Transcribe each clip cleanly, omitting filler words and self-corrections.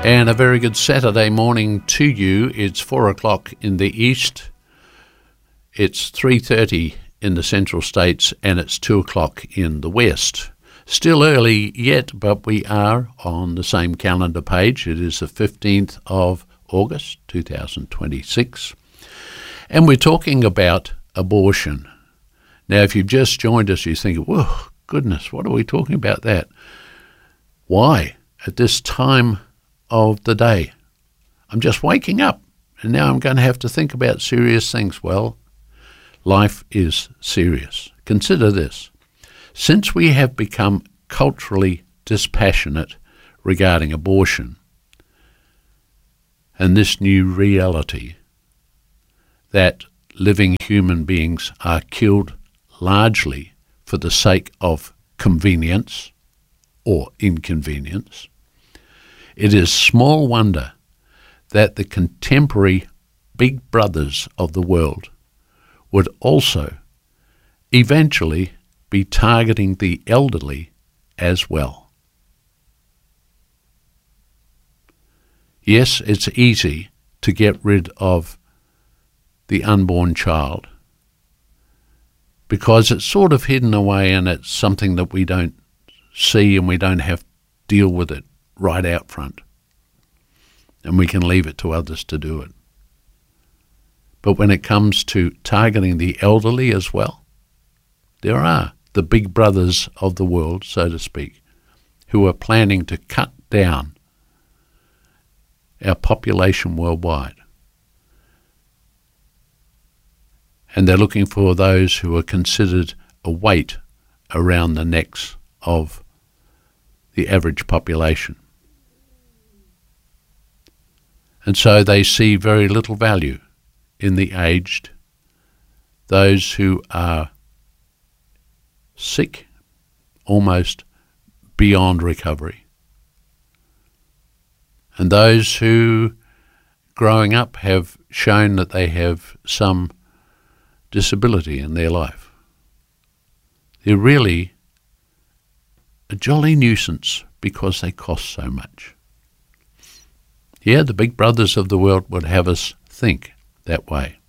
And a very good Saturday morning to you. It's 4 o'clock in the east, it's 3:30 in the central states, and it's 2 o'clock in the west. Still early yet, but we are on the same calendar page. It is the 15th of August 2026, and we're talking about abortion. Now, if you've just joined us, you think, whoa, goodness, what are we talking about that? Why at this time of the day? I'm just waking up, and now I'm going to have to think about serious things. Well, life is serious. Consider this. Since we have become culturally dispassionate regarding abortion and this new reality that living human beings are killed largely for the sake of convenience or inconvenience, it is small wonder that the contemporary big brothers of the world would also eventually be targeting the elderly as well. Yes, it's easy to get rid of the unborn child because it's sort of hidden away and it's something that we don't see and we don't have to deal with it right out front. And we can leave it to others to do it. But when it comes to targeting the elderly as well, there are the big brothers of the world, so to speak, who are planning to cut down our population worldwide. And they're looking for those who are considered a weight around the necks of the average population. And so they see very little value in the aged, those who are sick, almost beyond recovery, and those who, growing up, have shown that they have some disability in their life. They're really a jolly nuisance because they cost so much. Yeah, the big brothers of the world would have us think that way.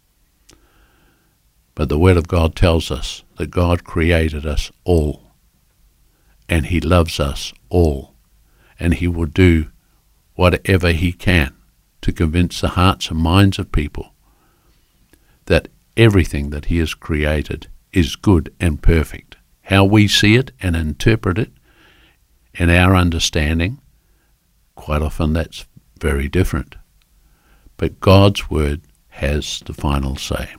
But the Word of God tells us that God created us all, and He loves us all, and He will do whatever He can to convince the hearts and minds of people that everything that He has created is good and perfect. How we see it and interpret it in our understanding, quite often that's very different. But God's Word has the final say.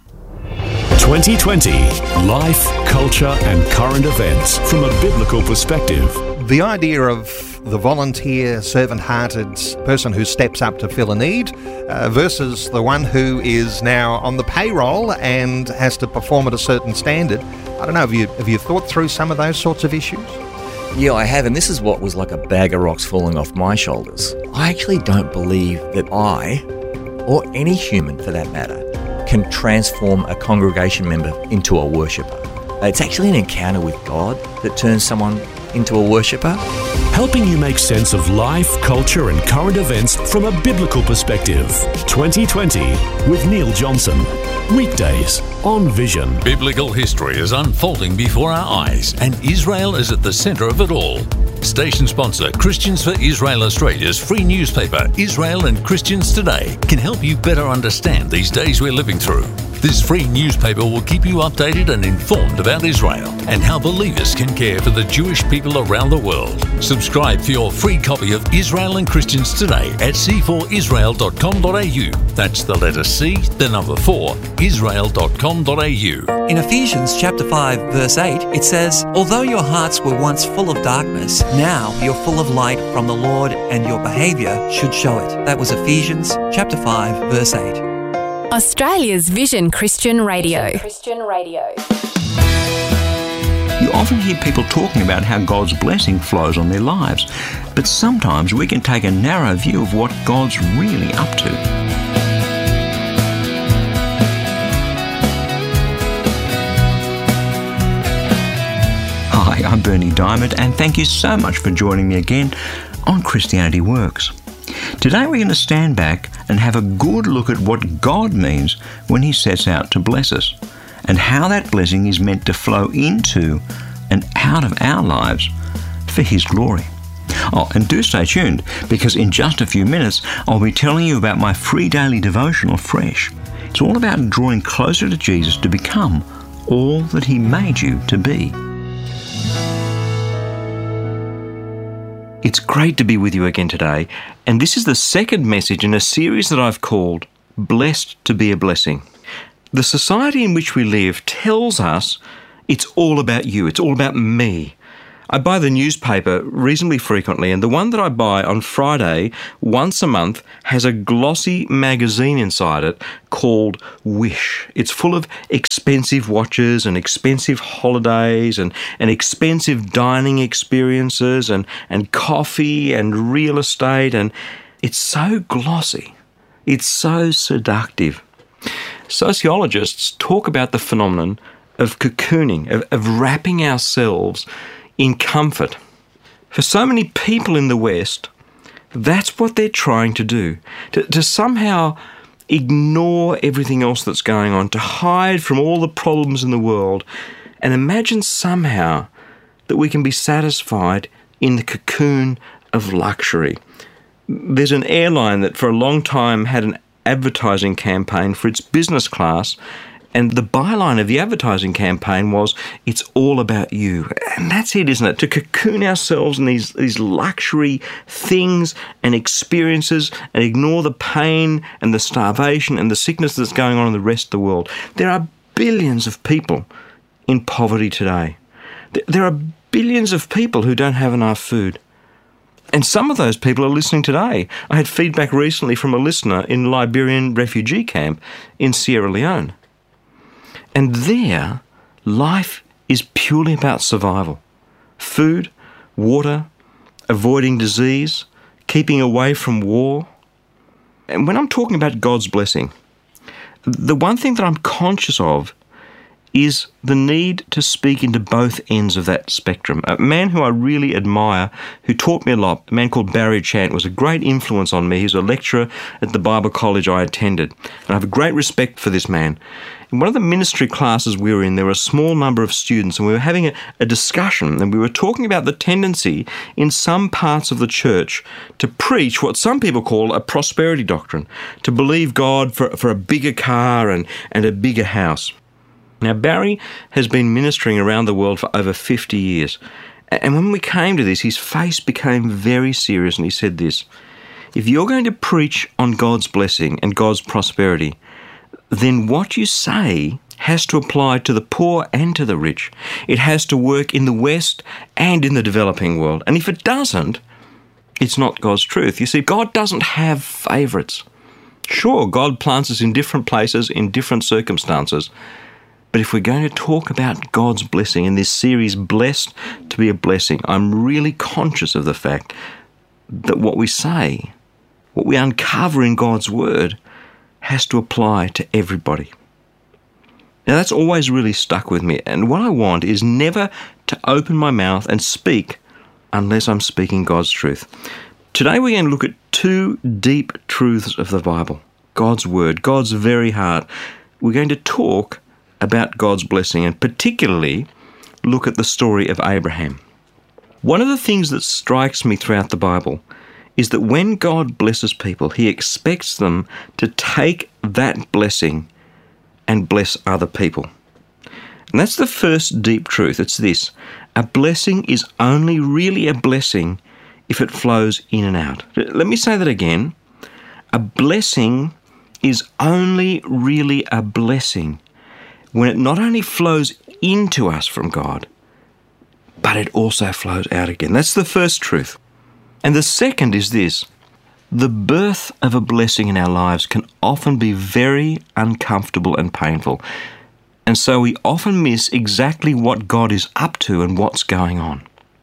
2020 Life, Culture and Current Events from a Biblical Perspective. The idea of the volunteer, servant-hearted person who steps up to fill a need versus the one who is now on the payroll and has to perform at a certain standard. I don't know, have you thought through some of those sorts of issues? Yeah, I have, and this is what was like a bag of rocks falling off my shoulders. I actually don't believe that I, or any human for that matter, can transform a congregation member into a worshipper. It's actually an encounter with God that turns someone into a worshipper. Helping you make sense of life, culture and current events from a biblical perspective. 2020 with Neil Johnson. Weekdays on Vision. Biblical history is unfolding before our eyes, and Israel is at the centre of it all. Station sponsor Christians for Israel Australia's free newspaper, Israel and Christians Today, can help you better understand these days we're living through. This free newspaper will keep you updated and informed about Israel and how believers can care for the Jewish people around the world. Subscribe for your free copy of Israel and Christians Today at c4israel.com.au. That's the letter C, the number 4, israel.com.au. In Ephesians chapter 5 verse 8, it says, "Although your hearts were once full of darkness, now you're full of light from the Lord, and your behaviour should show it." That was Ephesians chapter 5 verse 8. Australia's Vision Christian Radio. You often hear people talking about how God's blessing flows on their lives, but sometimes we can take a narrow view of what God's really up to. Hi, I'm Bernie Diamond, and thank you so much for joining me again on Christianity Works. Today we're going to stand back and have a good look at what God means when He sets out to bless us, and how that blessing is meant to flow into and out of our lives for His glory. Oh, and do stay tuned, because in just a few minutes I'll be telling you about my free daily devotional, Fresh. It's all about drawing closer to Jesus to become all that He made you to be. It's great to be with you again today, and this is the second message in a series that I've called Blessed to be a Blessing. The society in which we live tells us it's all about you, it's all about me. I buy the newspaper reasonably frequently, and the one that I buy on Friday once a month has a glossy magazine inside it called Wish. It's full of expensive watches and expensive holidays and expensive dining experiences and coffee and real estate, and it's so glossy. It's so seductive. Sociologists talk about the phenomenon of cocooning, of wrapping ourselves in comfort. For so many people in the West, that's what they're trying to do, to somehow ignore everything else that's going on, to hide from all the problems in the world, and imagine somehow that we can be satisfied in the cocoon of luxury. There's an airline that for a long time had an advertising campaign for its business class, and the byline of the advertising campaign was, "It's all about you." And that's it, isn't it? To cocoon ourselves in these luxury things and experiences and ignore the pain and the starvation and the sickness that's going on in the rest of the world. There are billions of people in poverty today. There are billions of people who don't have enough food. And some of those people are listening today. I had feedback recently from a listener in a Liberian refugee camp in Sierra Leone. And there, life is purely about survival. Food, water, avoiding disease, keeping away from war. And when I'm talking about God's blessing, the one thing that I'm conscious of is the need to speak into both ends of that spectrum. A man who I really admire, who taught me a lot, a man called Barry Chant, was a great influence on me. He was a lecturer at the Bible college I attended, and I have a great respect for this man. In one of the ministry classes we were in, there were a small number of students, and we were having a discussion, and we were talking about the tendency in some parts of the church to preach what some people call a prosperity doctrine, to believe God for a bigger car and a bigger house. Now, Barry has been ministering around the world for over 50 years. And when we came to this, his face became very serious, and he said this: if you're going to preach on God's blessing and God's prosperity, then what you say has to apply to the poor and to the rich. It has to work in the West and in the developing world. And if it doesn't, it's not God's truth. You see, God doesn't have favourites. Sure, God plants us in different places, in different circumstances. But if we're going to talk about God's blessing in this series, Blessed to be a Blessing, I'm really conscious of the fact that what we say, what we uncover in God's Word, has to apply to everybody. Now, that's always really stuck with me, and what I want is never to open my mouth and speak unless I'm speaking God's truth. Today we're going to look at two deep truths of the Bible, God's Word, God's very heart. We're going to talk about God's blessing, and particularly look at the story of Abraham. One of the things that strikes me throughout the Bible is that when God blesses people, He expects them to take that blessing and bless other people. And that's the first deep truth. It's this: a blessing is only really a blessing if it flows in and out. Let me say that again. A blessing is only really a blessing when it not only flows into us from God, but it also flows out again. That's the first truth. And the second is this: the birth of a blessing in our lives can often be very uncomfortable and painful. And so we often miss exactly what God is up to and what's going on.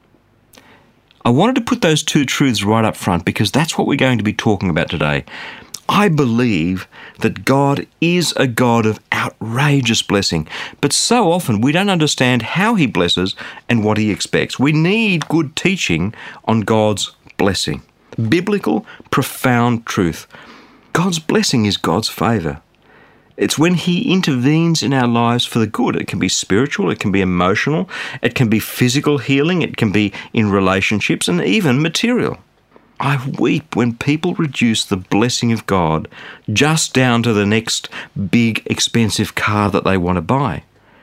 I wanted to put those two truths right up front because that's what we're going to be talking about today. I believe that God is a God of outrageous blessing, but so often we don't understand how He blesses and what He expects. We need good teaching on God's blessing. Biblical, profound truth. God's blessing is God's favour. It's when He intervenes in our lives for the good. It can be spiritual, it can be emotional, it can be physical healing, it can be in relationships and even material. I weep when people reduce the blessing of God just down to the next big, expensive car that they want to buy.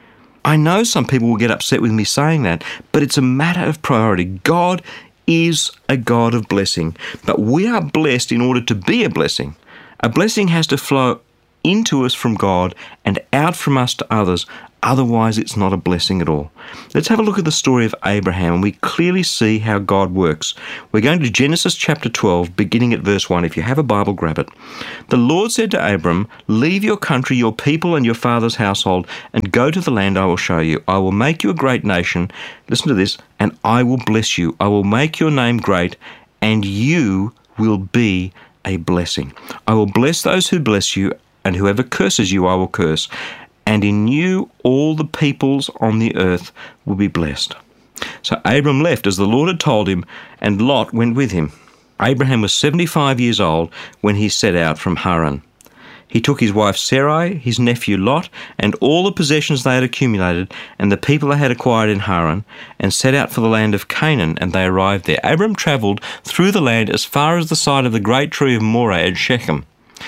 I know some people will get upset with me saying that, but it's a matter of priority. God is a God of blessing, but we are blessed in order to be a blessing. A blessing has to flow into us from God and out from us to others. Otherwise, it's not a blessing at all. Let's have a look at the story of Abraham, and we clearly see how God works. We're going to Genesis chapter 12, beginning at verse 1. If you have a Bible, grab it. The Lord said to Abram, "Leave your country, your people, and your father's household, and go to the land I will show you. I will make you a great nation." Listen to this. "And I will bless you. I will make your name great, and you will be a blessing. I will bless those who bless you, and whoever curses you I will curse. And in you all the peoples on the earth will be blessed." So Abram left as the Lord had told him, and Lot went with him. Abraham was 75 years old when he set out from Haran. He took his wife Sarai, his nephew Lot, and all the possessions they had accumulated, and the people they had acquired in Haran, and set out for the land of Canaan, and they arrived there. Abram travelled through the land as far as the site of the great tree of Moreh at Shechem.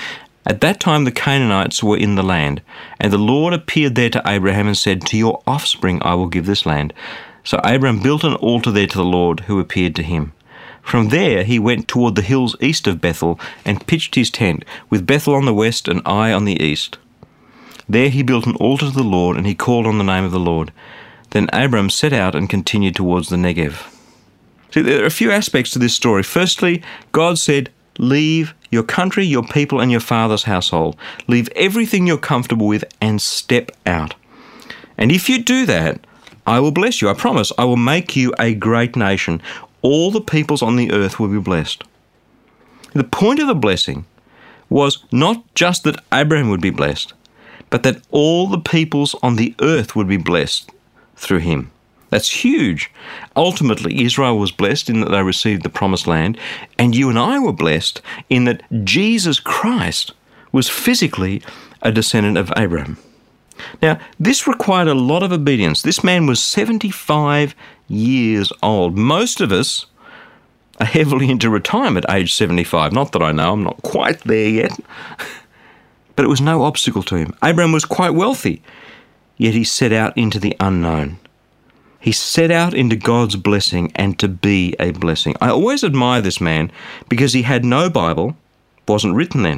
At that time the Canaanites were in the land, and the Lord appeared there to Abraham and said, "To your offspring I will give this land." So Abraham built an altar there to the Lord who appeared to him. From there he went toward the hills east of Bethel and pitched his tent, with Bethel on the west and Ai on the east. There he built an altar to the Lord, and he called on the name of the Lord. Then Abram set out and continued towards the Negev. See, there are a few aspects to this story. Firstly, God said, "Leave your country, your people, and your father's household. Leave everything you're comfortable with and step out. And if you do that, I will bless you. I promise, I will make you a great nation. All the peoples on the earth will be blessed." The point of the blessing was not just that Abraham would be blessed, but that all the peoples on the earth would be blessed through him. That's huge. Ultimately, Israel was blessed in that they received the promised land, and you and I were blessed in that Jesus Christ was physically a descendant of Abraham. Now, this required a lot of obedience. This man was 75 years old. Most of us are heavily into retirement at age 75. Not that I know, I'm not quite there yet. But it was no obstacle to him. Abraham was quite wealthy, yet he set out into the unknown. He set out into God's blessing and to be a blessing. I always admire this man because he had no Bible, wasn't written then.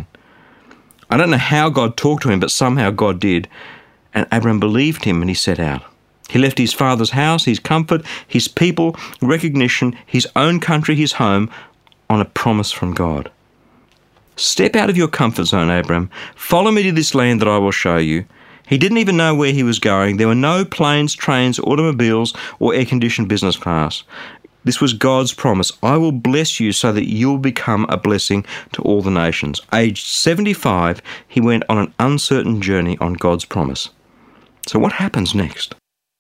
I don't know how God talked to him, but somehow God did. And Abraham believed him and he set out. He left his father's house, his comfort, his people, recognition, his own country, his home, on a promise from God. Step out of your comfort zone, Abraham. Follow me to this land that I will show you. He didn't even know where he was going. There were no planes, trains, automobiles, or air-conditioned business class. This was God's promise. I will bless you so that you'll become a blessing to all the nations. Aged 75, he went on an uncertain journey on God's promise. So what happens next?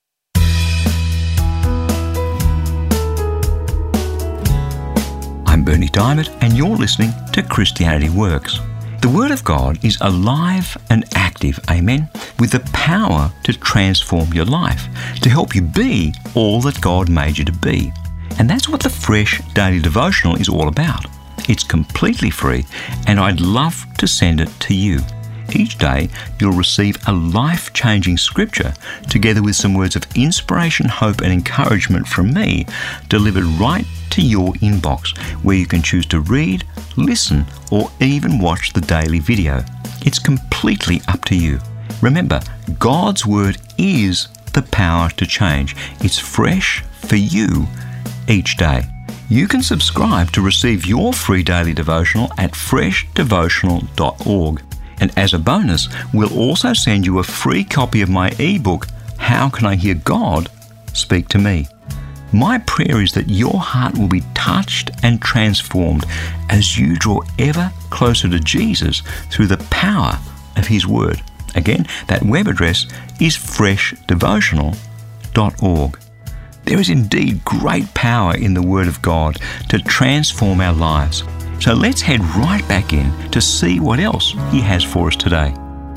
I'm Bernie Diamond, and you're listening to Christianity Works. The Word of God is alive and active, amen, with the power to transform your life, to help you be all that God made you to be. And that's what the Fresh Daily Devotional is all about. It's completely free, and I'd love to send it to you. Each day, you'll receive a life-changing scripture together with some words of inspiration, hope, and encouragement from me, delivered right to your inbox, where you can choose to read, listen, or even watch the daily video. It's completely up to you. Remember, God's Word is the power to change. It's fresh for you each day. You can subscribe to receive your free daily devotional at freshdevotional.org. And as a bonus, we'll also send you a free copy of my ebook, How Can I Hear God Speak to Me? My prayer is that your heart will be touched and transformed as you draw ever closer to Jesus through the power of His Word. Again, that web address is freshdevotional.org. There is indeed great power in the Word of God to transform our lives. So let's head right back in to see what else He has for us today.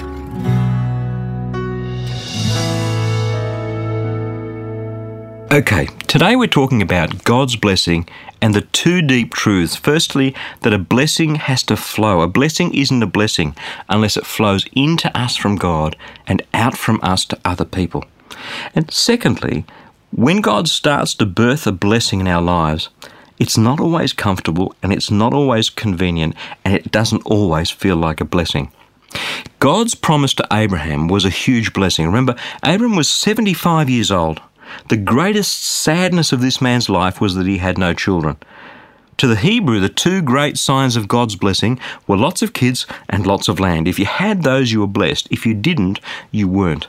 Okay, today we're talking about God's blessing and the two deep truths. Firstly, that a blessing has to flow. A blessing isn't a blessing unless it flows into us from God and out from us to other people. And secondly, when God starts to birth a blessing in our lives, it's not always comfortable and it's not always convenient and it doesn't always feel like a blessing. God's promise to Abraham was a huge blessing. Remember, Abraham was 75 years old. The greatest sadness of this man's life was that he had no children. To the Hebrew, the two great signs of God's blessing were lots of kids and lots of land. If you had those, you were blessed. If you didn't, you weren't.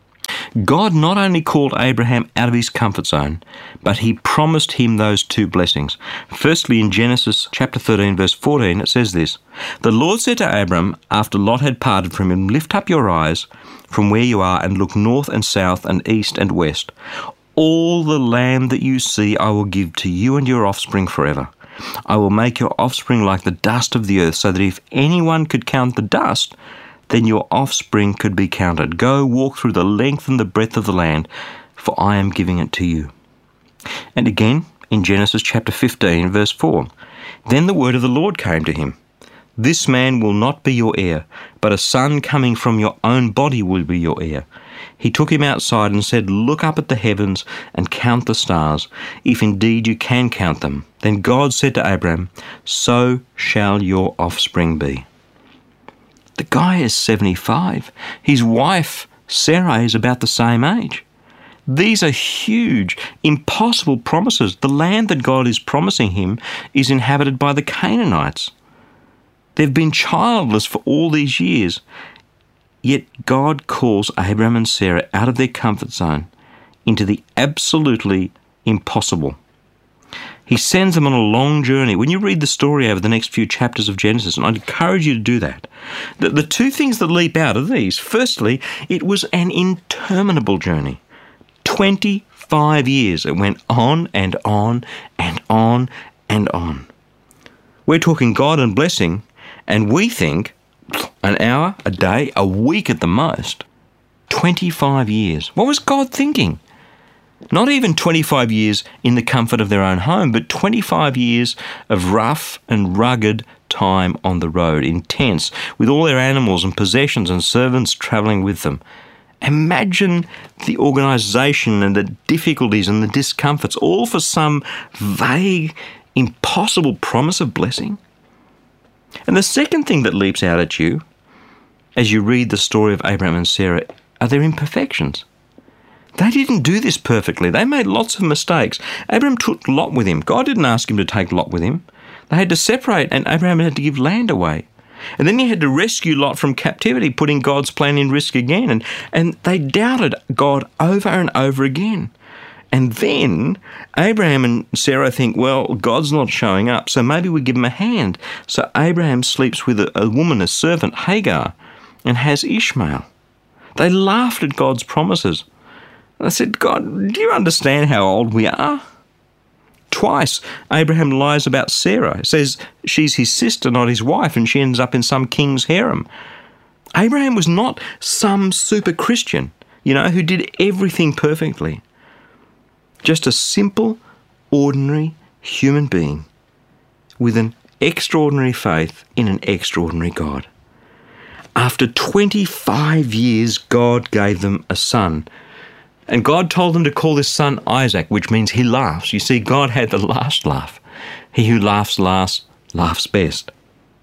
God not only called Abraham out of his comfort zone, but he promised him those two blessings. Firstly, in Genesis chapter 13, verse 14, it says this, "The Lord said to Abram, after Lot had parted from him, lift up your eyes from where you are and look north and south and east and west. All the land that you see I will give to you and your offspring forever. I will make your offspring like the dust of the earth, so that if anyone could count the dust, then your offspring could be counted. Go walk through the length and the breadth of the land, for I am giving it to you." And again, in Genesis chapter 15, verse 4, "Then the word of the Lord came to him. This man will not be your heir, but a son coming from your own body will be your heir. He took him outside and said, look up at the heavens and count the stars, if indeed you can count them. Then God said to Abraham, so shall your offspring be." The guy is 75. His wife, Sarah, is about the same age. These are huge, impossible promises. The land that God is promising him is inhabited by the Canaanites. They've been childless for all these years. Yet God calls Abraham and Sarah out of their comfort zone into the absolutely impossible. He sends them on a long journey. When you read the story over the next few chapters of Genesis, and I'd encourage you to do that, the two things that leap out are these. Firstly, it was an interminable journey. 25 years. It went on and on and on and on. We're talking God and blessing, and we think an hour, a day, a week at the most. 25 years. What was God thinking? Not even 25 years in the comfort of their own home, but 25 years of rough and rugged time on the road, intense, with all their animals and possessions and servants travelling with them. Imagine the organisation and the difficulties and the discomforts, all for some vague, impossible promise of blessing. And the second thing that leaps out at you as you read the story of Abraham and Sarah are their imperfections. They didn't do this perfectly. They made lots of mistakes. Abraham took Lot with him. God didn't ask him to take Lot with him. They had to separate, and Abraham had to give land away. And then he had to rescue Lot from captivity, putting God's plan in risk again. And they doubted God over and over again. And then Abraham and Sarah think, well, God's not showing up, so maybe we give him a hand. So Abraham sleeps with a woman, a servant, Hagar, and has Ishmael. They laughed at God's promises. I said, God, do you understand how old we are? Twice, Abraham lies about Sarah. He says she's his sister, not his wife, and she ends up in some king's harem. Abraham was not some super Christian, who did everything perfectly. Just a simple, ordinary human being with an extraordinary faith in an extraordinary God. After 25 years, God gave them a son. And God told them to call this son Isaac, which means he laughs. You see, God had the last laugh. He who laughs last laughs best.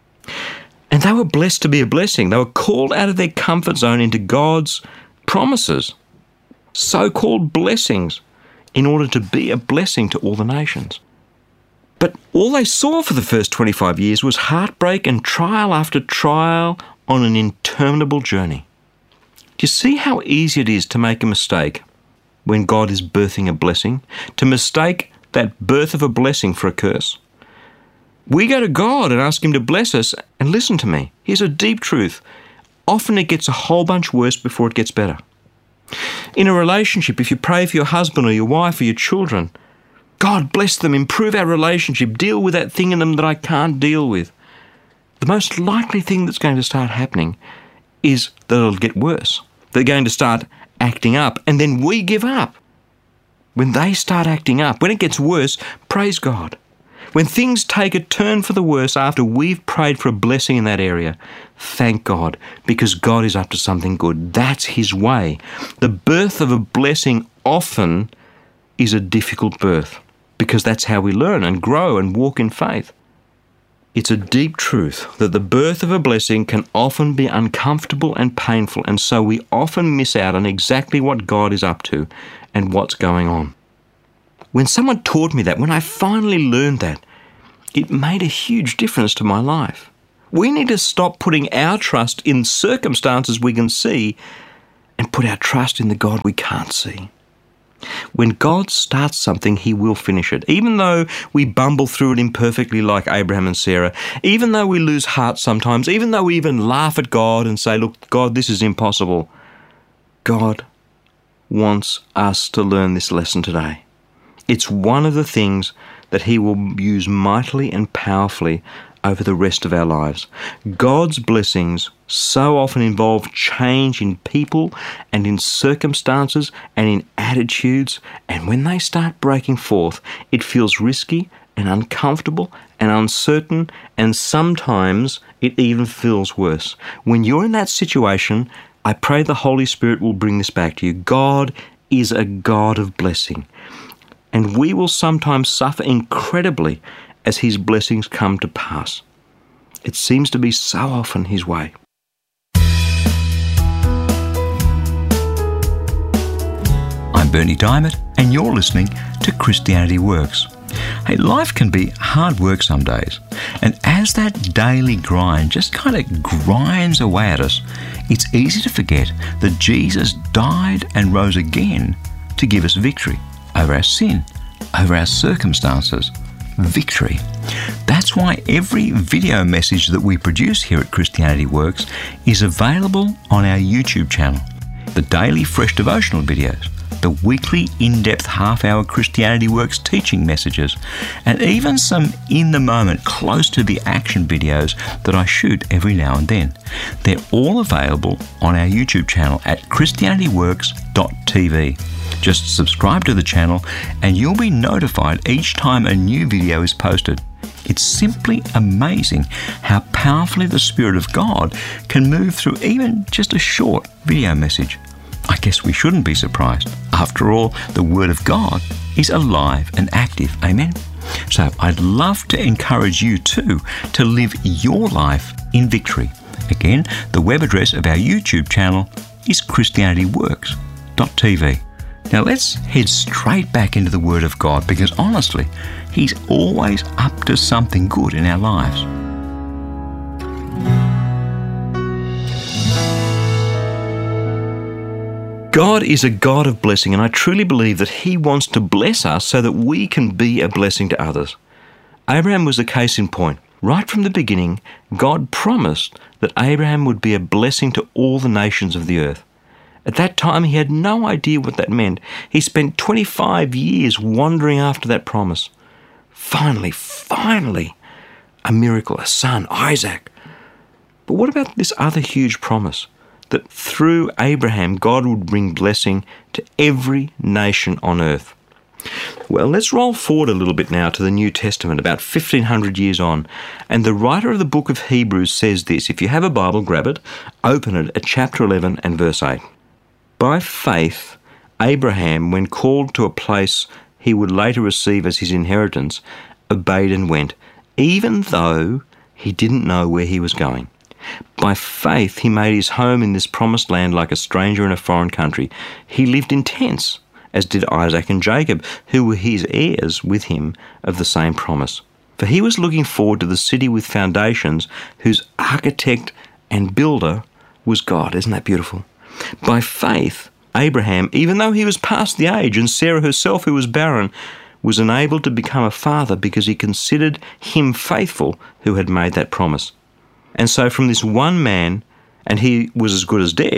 And they were blessed to be a blessing. They were called out of their comfort zone into God's promises, so-called blessings, in order to be a blessing to all the nations. But all they saw for the first 25 years was heartbreak and trial after trial on an interminable journey. Do you see how easy it is to make a mistake when God is birthing a blessing? To mistake that birth of a blessing for a curse. We go to God and ask him to bless us, and listen to me, here's a deep truth. Often it gets a whole bunch worse before it gets better. In a relationship, if you pray for your husband or your wife or your children, God bless them, improve our relationship, deal with that thing in them that I can't deal with. The most likely thing that's going to start happening is that it'll get worse. They're going to start acting up, and then we give up. When they start acting up, when it gets worse, praise God. When things take a turn for the worse after we've prayed for a blessing in that area, thank God, because God is up to something good. That's His way. The birth of a blessing often is a difficult birth, because that's how we learn and grow and walk in faith. It's a deep truth that the birth of a blessing can often be uncomfortable and painful, and so we often miss out on exactly what God is up to and what's going on. When someone taught me that, when I finally learned that, it made a huge difference to my life. We need to stop putting our trust in circumstances we can see and put our trust in the God we can't see. When God starts something, He will finish it. Even though we bumble through it imperfectly like Abraham and Sarah, even though we lose heart sometimes, even though we even laugh at God and say, look, God, this is impossible, God wants us to learn this lesson today. It's one of the things that He will use mightily and powerfully over the rest of our lives. God's blessings so often involve change in people and in circumstances and in attitudes, and when they start breaking forth, it feels risky and uncomfortable and uncertain, and sometimes it even feels worse. When you're in that situation, I pray the Holy Spirit will bring this back to you. God is a God of blessing, and we will sometimes suffer incredibly as His blessings come to pass. It seems to be so often His way. I'm Bernie Diamond, and you're listening to Christianity Works. Hey, life can be hard work some days, and as that daily grind just kind of grinds away at us, it's easy to forget that Jesus died and rose again to give us victory over our sin, over our circumstances. Victory. That's why every video message that we produce here at Christianity Works is available on our YouTube channel. The daily fresh devotional videos, the weekly in-depth half-hour Christianity Works teaching messages, and even some in-the-moment, close-to-the-action videos that I shoot every now and then. They're all available on our YouTube channel at christianityworks.tv. Just subscribe to the channel and you'll be notified each time a new video is posted. It's simply amazing how powerfully the Spirit of God can move through even just a short video message. I guess we shouldn't be surprised. After all, the Word of God is alive and active. Amen? So I'd love to encourage you too to live your life in victory. Again, the web address of our YouTube channel is christianityworks.tv. Now let's head straight back into the Word of God, because honestly, He's always up to something good in our lives. God is a God of blessing, and I truly believe that He wants to bless us so that we can be a blessing to others. Abraham was a case in point. Right from the beginning, God promised that Abraham would be a blessing to all the nations of the earth. At that time, he had no idea what that meant. He spent 25 years wandering after that promise. Finally, a miracle, a son, Isaac. But what about this other huge promise? That through Abraham, God would bring blessing to every nation on earth. Well, let's roll forward a little bit now to the New Testament, about 1,500 years on. And the writer of the book of Hebrews says this. If you have a Bible, grab it, open it at chapter 11 and verse 8. By faith, Abraham, when called to a place he would later receive as his inheritance, obeyed and went, even though he didn't know where he was going. By faith, he made his home in this promised land like a stranger in a foreign country. He lived in tents, as did Isaac and Jacob, who were his heirs with him of the same promise. For he was looking forward to the city with foundations, whose architect and builder was God. Isn't that beautiful? By faith, Abraham, even though he was past the age, and Sarah herself, who was barren, was enabled to become a father because he considered him faithful who had made that promise. And so from this one man, and he was as good as dead,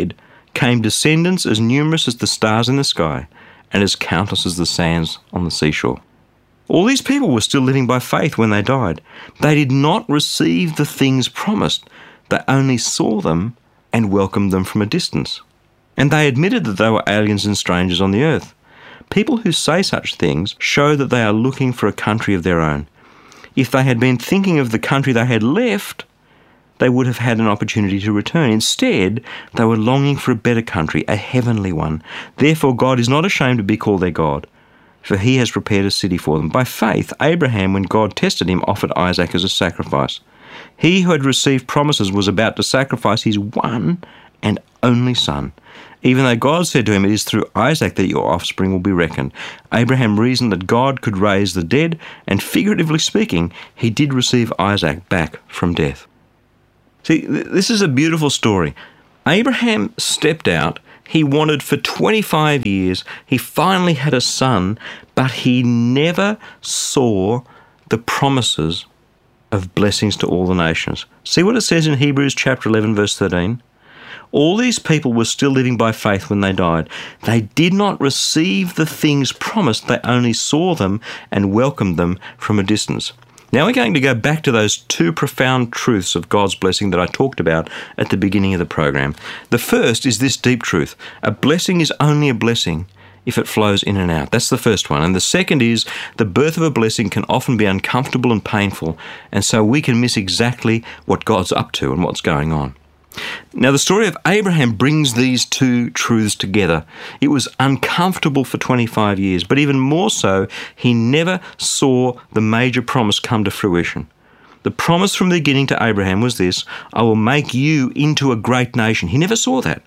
came descendants as numerous as the stars in the sky and as countless as the sands on the seashore. All these people were still living by faith when they died. They did not receive the things promised. They only saw them and welcomed them from a distance. And they admitted that they were aliens and strangers on the earth. People who say such things show that they are looking for a country of their own. If they had been thinking of the country they had left, they would have had an opportunity to return. Instead, they were longing for a better country, a heavenly one. Therefore, God is not ashamed to be called their God, for he has prepared a city for them. By faith, Abraham, when God tested him, offered Isaac as a sacrifice. He who had received promises was about to sacrifice his one and only son. Even though God said to him, "It is through Isaac that your offspring will be reckoned," Abraham reasoned that God could raise the dead, and figuratively speaking, he did receive Isaac back from death. See, this is a beautiful story. Abraham stepped out. He wanted for 25 years. He finally had a son, but he never saw the promises of blessings to all the nations. See what it says in Hebrews chapter 11, verse 13? All these people were still living by faith when they died. They did not receive the things promised. They only saw them and welcomed them from a distance. Now we're going to go back to those two profound truths of God's blessing that I talked about at the beginning of the program. The first is this deep truth. A blessing is only a blessing if it flows in and out. That's the first one. And the second is the birth of a blessing can often be uncomfortable and painful, and so we can miss exactly what God's up to and what's going on. Now, the story of Abraham brings these two truths together. It was uncomfortable for 25 years, but even more so, he never saw the major promise come to fruition. The promise from the beginning to Abraham was this: I will make you into a great nation. He never saw that.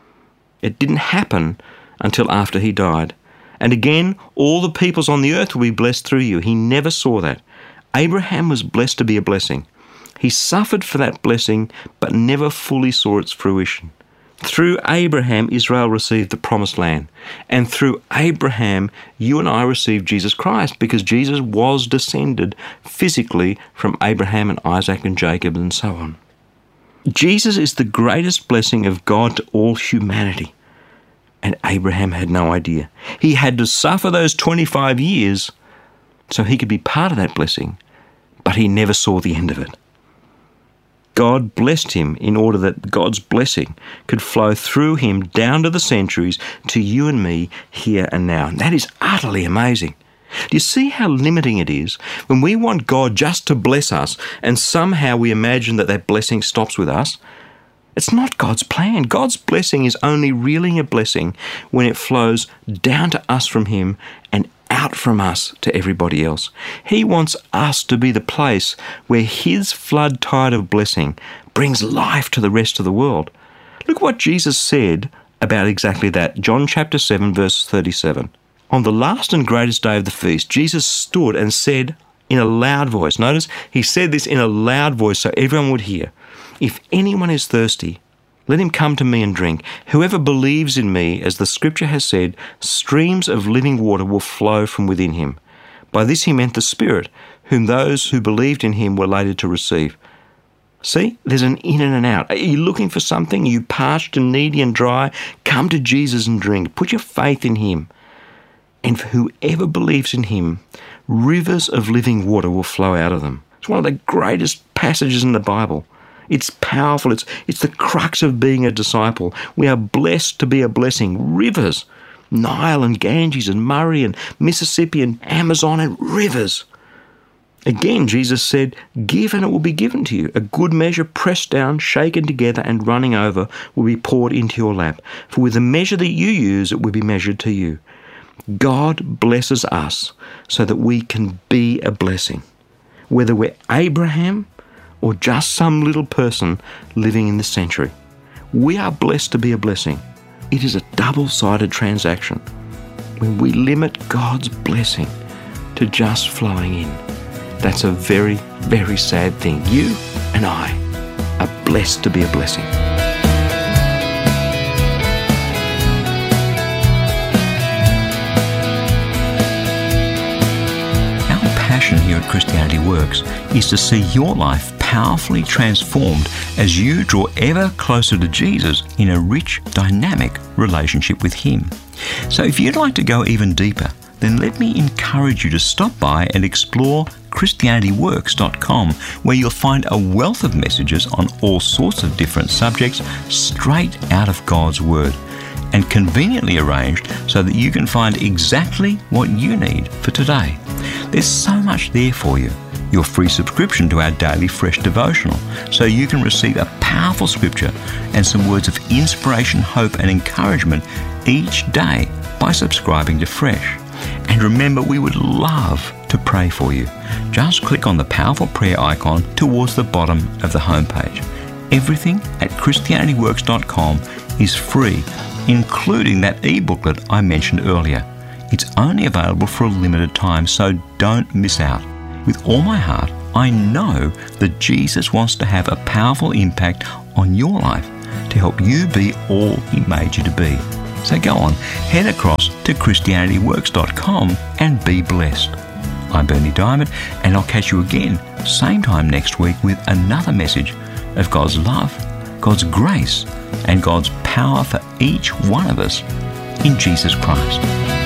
It didn't happen until after he died. And again, all the peoples on the earth will be blessed through you. He never saw that. Abraham was blessed to be a blessing. He suffered for that blessing, but never fully saw its fruition. Through Abraham, Israel received the promised land. And through Abraham, you and I received Jesus Christ, because Jesus was descended physically from Abraham and Isaac and Jacob and so on. Jesus is the greatest blessing of God to all humanity. And Abraham had no idea. He had to suffer those 25 years so he could be part of that blessing, but he never saw the end of it. God blessed him in order that God's blessing could flow through him down to the centuries to you and me here and now. And that is utterly amazing. Do you see how limiting it is when we want God just to bless us and somehow we imagine that that blessing stops with us? It's not God's plan. God's blessing is only really a blessing when it flows down to us from him and out from us to everybody else. He wants us to be the place where his flood tide of blessing brings life to the rest of the world. Look what Jesus said about exactly that. John chapter 7, verse 37. On the last and greatest day of the feast, Jesus stood and said in a loud voice, notice he said this in a loud voice so everyone would hear, "If anyone is thirsty, let him come to me and drink. Whoever believes in me, as the scripture has said, streams of living water will flow from within him." By this he meant the Spirit, whom those who believed in him were later to receive. See, there's an in and an out. Are you looking for something? Are you parched and needy and dry? Come to Jesus and drink. Put your faith in him. And for whoever believes in him, rivers of living water will flow out of them. It's one of the greatest passages in the Bible. It's powerful. It's the crux of being a disciple. We are blessed to be a blessing. Rivers, Nile and Ganges and Murray and Mississippi and Amazon and rivers. Again, Jesus said, "Give and it will be given to you. A good measure pressed down, shaken together and running over will be poured into your lap. For with the measure that you use, it will be measured to you." God blesses us so that we can be a blessing. Whether we're Abraham or just some little person living in this century, we are blessed to be a blessing. It is a double-sided transaction when we limit God's blessing to just flowing in. That's a very, very sad thing. You and I are blessed to be a blessing. Our passion here at Christianity Works is to see your life powerfully transformed as you draw ever closer to Jesus in a rich, dynamic relationship with Him. So if you'd like to go even deeper, then let me encourage you to stop by and explore ChristianityWorks.com, where you'll find a wealth of messages on all sorts of different subjects straight out of God's Word, and conveniently arranged so that you can find exactly what you need for today. There's so much there for you. Your free subscription to our daily Fresh devotional, so you can receive a powerful scripture and some words of inspiration, hope and encouragement each day by subscribing to Fresh. And remember, we would love to pray for you. Just click on the powerful prayer icon towards the bottom of the homepage. Everything at ChristianityWorks.com is free, including that e-booklet I mentioned earlier. It's only available for a limited time, so don't miss out. With all my heart, I know that Jesus wants to have a powerful impact on your life to help you be all He made you to be. So go on, head across to ChristianityWorks.com and be blessed. I'm Bernie Diamond, and I'll catch you again same time next week with another message of God's love, God's grace, and God's power for each one of us in Jesus Christ.